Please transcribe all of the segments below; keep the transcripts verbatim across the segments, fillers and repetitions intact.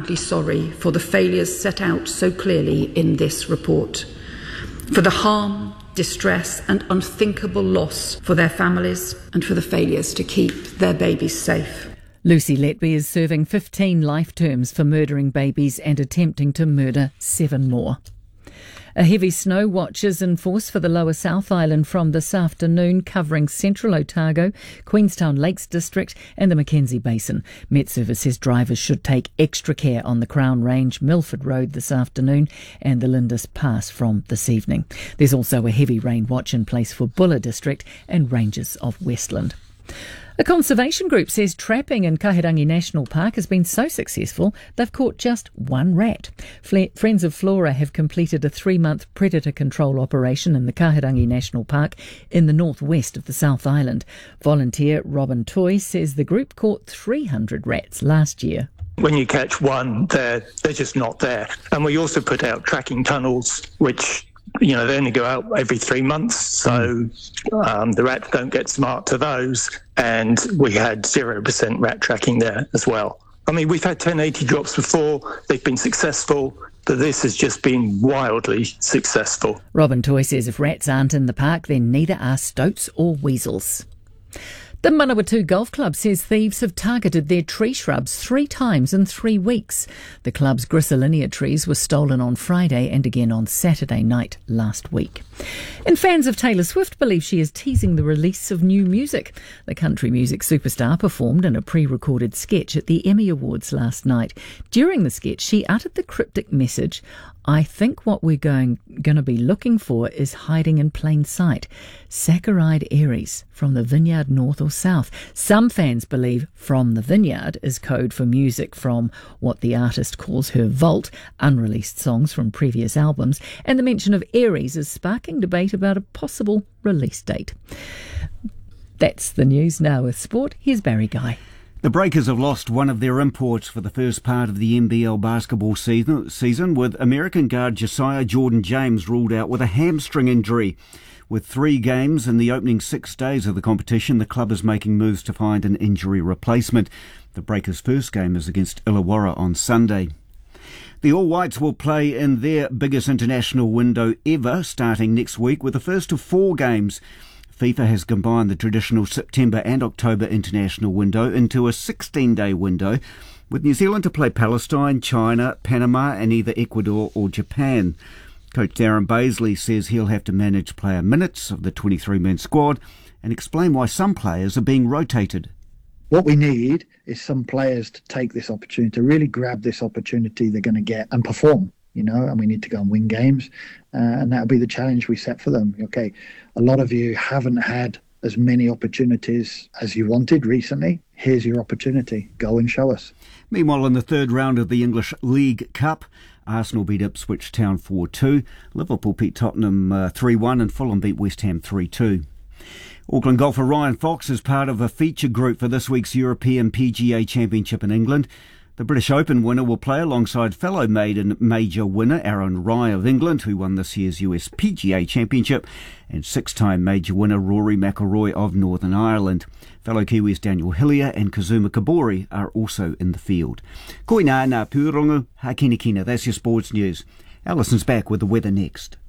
profoundly sorry for the failures set out so clearly in this report, for the harm, distress and unthinkable loss for their families and for the failures to keep their babies safe. Lucy Letby is serving fifteen life terms for murdering babies and attempting to murder seven more. A heavy snow watch is in force for the Lower South Island from this afternoon, covering central Otago, Queenstown Lakes District and the Mackenzie Basin. Met Service says drivers should take extra care on the Crown Range, Milford Road this afternoon and the Lindis Pass from this evening. There's also a heavy rain watch in place for Bulla District and ranges of Westland. A conservation group says trapping in Kahurangi National Park has been so successful they've caught just one rat. Friends of Flora have completed a three-month predator control operation in the Kahurangi National Park in the northwest of the South Island. Volunteer Robin Toy says the group caught three hundred rats last year. When you catch one, they're, they're just not there. And we also put out tracking tunnels, which you know, they only go out every three months, so um, the rats don't get smart to those, and we had zero percent rat tracking there as well. I mean, we've had ten eighty drops before, they've been successful, but this has just been wildly successful. Robin Toy says if rats aren't in the park, then neither are stoats or weasels. The Manawatu Golf Club says thieves have targeted their tree shrubs three times in three weeks. The club's Griselinia trees were stolen on Friday and again on Saturday night last week. And fans of Taylor Swift believe she is teasing the release of new music. The country music superstar performed in a pre-recorded sketch at the Emmy Awards last night. During the sketch, she uttered the cryptic message, "I think what we're going, going to be looking for is hiding in plain sight. Saccharide Aries from the Vineyard North or South." Some fans believe From the Vineyard is code for music from what the artist calls her vault, unreleased songs from previous albums, and the mention of Aries is sparking debate about a possible release date. That's the news. Now with sport, here's Barry Guy. The Breakers have lost one of their imports for the first part of the N B L basketball season, season with American guard Josiah Jordan-James ruled out with a hamstring injury. With three games in the opening six days of the competition, the club is making moves to find an injury replacement. The Breakers' first game is against Illawarra on Sunday. The All Whites will play in their biggest international window ever, starting next week with the first of four games. FIFA has combined the traditional September and October international window into a sixteen-day window, with New Zealand to play Palestine, China, Panama and either Ecuador or Japan. Coach Darren Baisley says he'll have to manage player minutes of the twenty-three man squad and explain why some players are being rotated. What we need is some players to take this opportunity, to really grab this opportunity they're going to get and perform. You know, and we need to go and win games, uh, and that'll be the challenge we set for them. Okay, a lot of you haven't had as many opportunities as you wanted recently. Here's your opportunity. Go and show us. Meanwhile, in the third round of the English League Cup, Arsenal beat Ipswich Town four two, Liverpool beat Tottenham uh, three one and Fulham beat West Ham three two. Auckland golfer Ryan Fox is part of a feature group for this week's European P G A Championship in England. The British Open winner will play alongside fellow maiden major winner Aaron Rai of England, who won this year's U S P G A Championship, and six-time major winner Rory McIlroy of Northern Ireland. Fellow Kiwis Daniel Hillier and Kazuma Kobori are also in the field. Koina ngā pūrongo, hakina kina. That's your sports news. Alison's back with the weather next.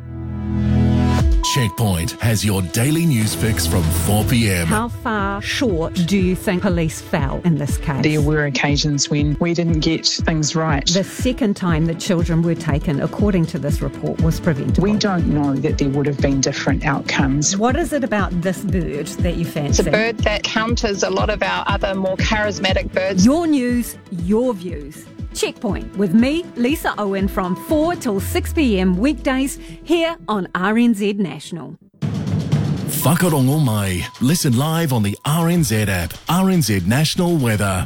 Checkpoint has your daily news fix from four p.m. How far short do you think police fell in this case? There were occasions when we didn't get things right. The second time that children were taken, according to this report, was preventable. We don't know that there would have been different outcomes. What is it about this bird that you fancy? It's a bird that counters a lot of our other more charismatic birds. Your news, your views. Checkpoint with me, Lisa Owen, from four till six p.m. weekdays here on R N Z National. Whakarongo mai. Listen live on the R N Z app. R N Z National Weather.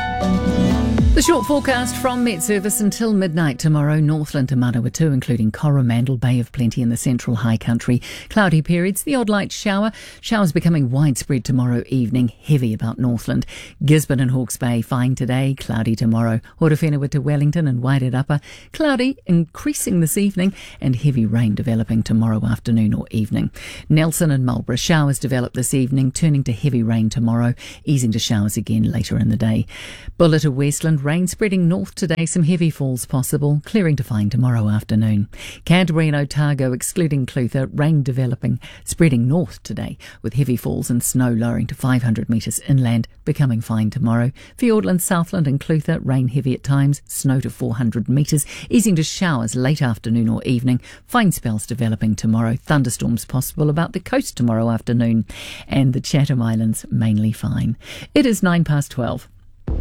The short forecast from Met Service until midnight tomorrow. Northland to Manawatu, including Coromandel, Bay of Plenty in the central high country. Cloudy periods, the odd light shower. Showers becoming widespread tomorrow evening, heavy about Northland. Gisborne and Hawke's Bay, fine today, cloudy tomorrow. Horowhenua to Wellington and Wairarapa, cloudy, increasing this evening, and heavy rain developing tomorrow afternoon or evening. Nelson and Marlborough, showers develop this evening, turning to heavy rain tomorrow, easing to showers again later in the day. Bulla to Westland, rain spreading north today, some heavy falls possible, clearing to fine tomorrow afternoon. Canterbury and Otago, excluding Clutha, rain developing, spreading north today, with heavy falls and snow lowering to five hundred metres inland, becoming fine tomorrow. Fiordland, Southland and Clutha, rain heavy at times, snow to four hundred metres, easing to showers late afternoon or evening, fine spells developing tomorrow, thunderstorms possible about the coast tomorrow afternoon, and the Chatham Islands mainly fine. It is nine past twelve.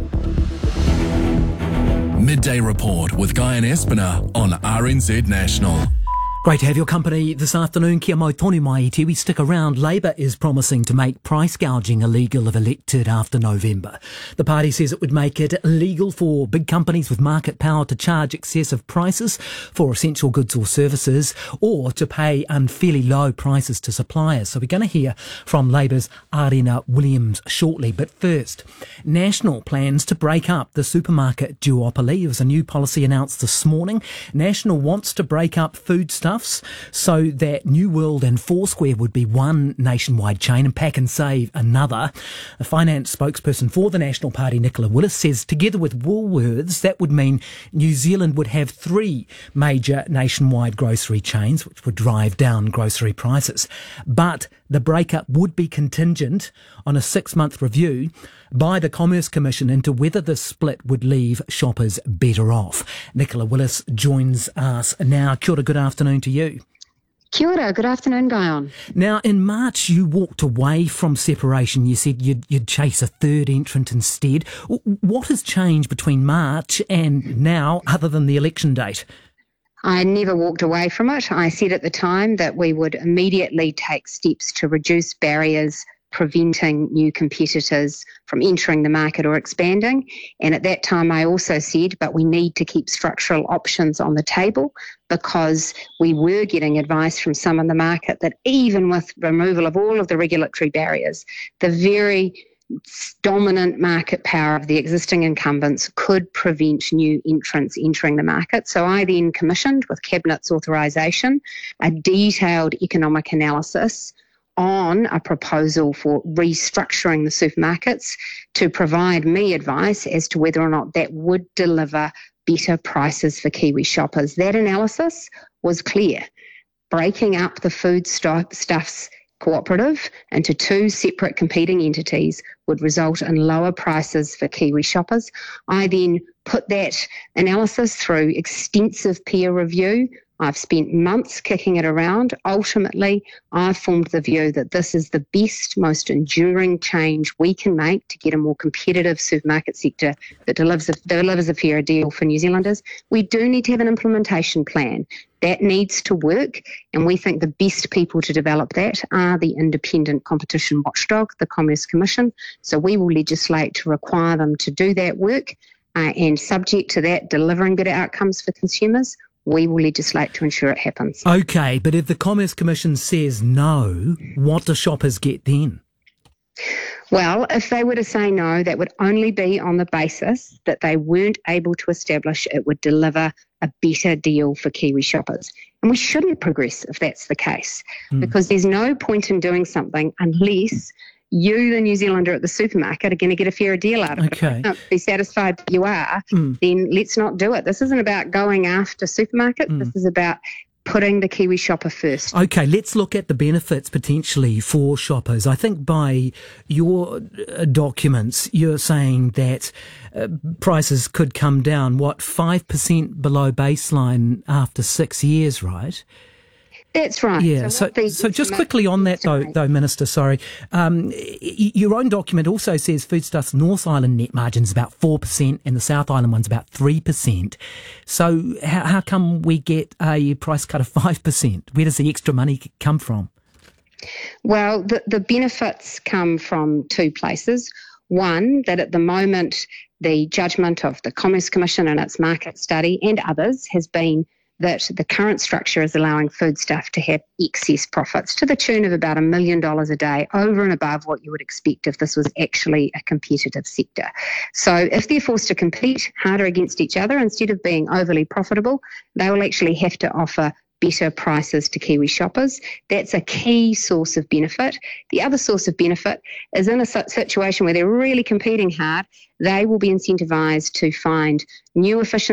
Midday Report with Guy and Espiner on R N Z National. Great to have your company this afternoon. Kia mau tonu mai I te we stick around. Labour is promising to make price gouging illegal if elected after November. The party says it would make it illegal for big companies with market power to charge excessive prices for essential goods or services, or to pay unfairly low prices to suppliers. So we're going to hear from Labour's Arena Williams shortly. But first, National plans to break up the supermarket duopoly. There was a new policy announced this morning. National wants to break up foodstuffs so that New World and Foursquare would be one nationwide chain and Pack and Save another. A finance spokesperson for the National Party, Nicola Willis, says together with Woolworths, that would mean New Zealand would have three major nationwide grocery chains, which would drive down grocery prices. But the breakup would be contingent on a six-month review by the Commerce Commission into whether the split would leave shoppers better off. Nicola Willis joins us now. Kia ora, good afternoon to you. Kia ora, good afternoon, Guyon. Now, in March, you walked away from separation. You said you'd, you'd chase a third entrant instead. What has changed between March and now, other than the election date? I never walked away from it. I said at the time that we would immediately take steps to reduce barriers preventing new competitors from entering the market or expanding. And at that time, I also said, but we need to keep structural options on the table, because we were getting advice from some in the market that even with removal of all of the regulatory barriers, the very dominant market power of the existing incumbents could prevent new entrants entering the market. So I then commissioned, with Cabinet's authorisation, a detailed economic analysis on a proposal for restructuring the supermarkets to provide me advice as to whether or not that would deliver better prices for Kiwi shoppers. That analysis was clear. Breaking up the foodstuffs cooperative into two separate competing entities would result in lower prices for Kiwi shoppers. I then put that analysis through extensive peer review. I've spent months kicking it around. Ultimately, I've formed the view that this is the best, most enduring change we can make to get a more competitive supermarket sector that delivers a, delivers a fairer deal for New Zealanders. We do need to have an implementation plan. That needs to work, and we think the best people to develop that are the independent competition watchdog, the Commerce Commission. So we will legislate to require them to do that work, uh, and subject to that delivering better outcomes for consumers, we will legislate to ensure it happens. OK, but if the Commerce Commission says no, what do shoppers get then? Well, if they were to say no, that would only be on the basis that they weren't able to establish it would deliver a better deal for Kiwi shoppers. And we shouldn't progress if that's the case, mm. because there's no point in doing something unless you, the New Zealander at the supermarket, are going to get a fairer deal out of it. Okay. If you can't be satisfied that you are, mm. then let's not do it. This isn't about going after supermarkets. Mm. This is about putting the Kiwi shopper first. OK, let's look at the benefits potentially for shoppers. I think by your uh, documents, you're saying that uh, prices could come down, what, five percent below baseline after six years, right? That's right. Yeah. So, so, so just quickly on that, though, though, Minister, sorry, um, y- your own document also says Foodstuffs North Island net margin's about four percent and the South Island one's about three percent. So how, how come we get a price cut of five percent? Where does the extra money come from? Well, the, the benefits come from two places. One, that at the moment, the judgment of the Commerce Commission and its market study and others has been that the current structure is allowing foodstuff to have excess profits to the tune of about a million dollars a day, over and above what you would expect if this was actually a competitive sector. So if they're forced to compete harder against each other, instead of being overly profitable, they will actually have to offer better prices to Kiwi shoppers. That's a key source of benefit. The other source of benefit is in a situation where they're really competing hard, they will be incentivised to find new efficient